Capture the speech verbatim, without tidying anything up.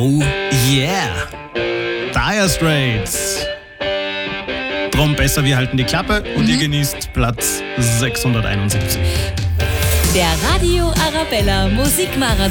Oh yeah! Dire Straits. Drum besser, wir halten die Klappe und mhm. ihr genießt Platz sechshunderteinundsiebzig. Der Radio Arabella Musikmarathon.